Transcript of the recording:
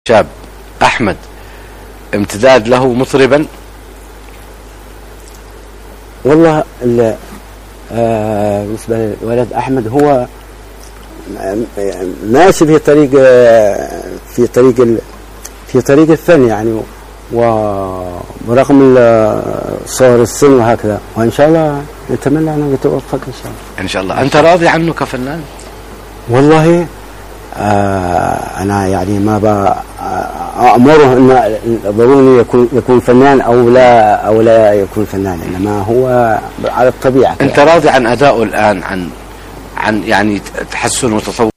شاب أحمد امتداد له مطربا؟ والله بالنسبة للولد أحمد هو ماشي في طريق في طريق الفن يعني، ورغم صغر السن وهكذا، وإن شاء الله نتمنى أنه يتوفق إن شاء الله. إن شاء الله. أنت راضي عنه كفنان؟ والله أنا يعني ما أأمره أن ضروري يكون فنان أو لا يكون فنان، إنما هو على الطبيعة. أنت راضي عن أدائه الآن، عن يعني تحسن وتطور